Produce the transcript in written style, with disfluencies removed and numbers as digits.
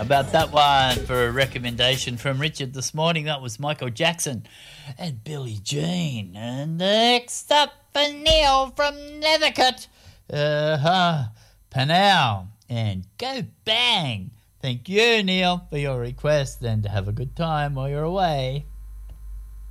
How about that one for a recommendation from Richard this morning? That was Michael Jackson and Billie Jean. And next up for Neil from Nethercote, Panau, and Go Bang. Thank you, Neil, for your request, and have a good time while you're away.